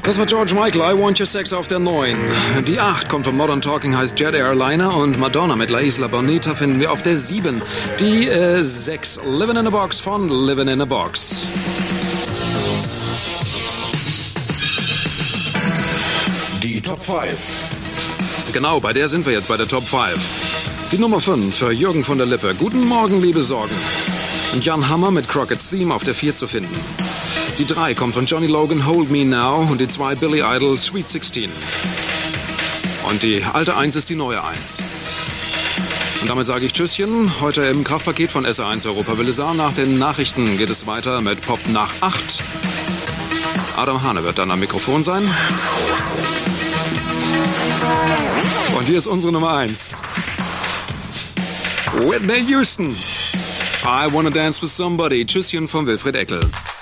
Das war George Michael, I Want Your Sex auf der 9. Die 8 kommt von Modern Talking, heißt Jet Airliner, und Madonna mit La Isla Bonita finden wir auf der 7. Die 6, Living in a Box von Living in a Box. Die Top 5. Genau, bei der sind wir jetzt, bei der Top 5. Die Nummer 5 für Jürgen von der Lippe. Guten Morgen, liebe Sorgen. Und Jan Hammer mit Crockett's Theme auf der 4 zu finden. Die 3 kommt von Johnny Logan, Hold Me Now, und die 2 Billy Idol, Sweet 16. Und die alte 1 ist die neue 1. Und damit sage ich Tschüsschen. Heute im Kraftpaket von SR1 Europa Willisar. Nach den Nachrichten geht es weiter mit Pop nach 8. Adam Hane wird dann am Mikrofon sein. Und hier ist unsere Nummer 1. Whitney Houston. I Wanna Dance with Somebody. Tschüsschen von Wilfried Eckel.